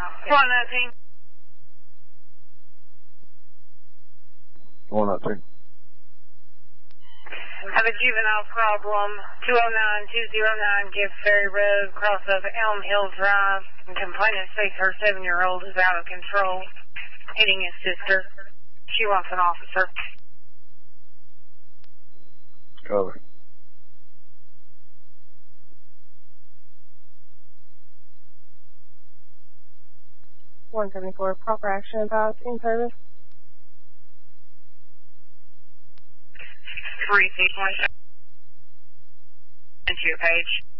119. 119. Have a juvenile problem. 209-209 Gibbs Ferry Road, cross of Elm Hill Drive. And complainant states her 7-year-old is out of control, hitting his sister. She wants an officer. Cover. (174) proper action about in service. 3 sequence. Into your page.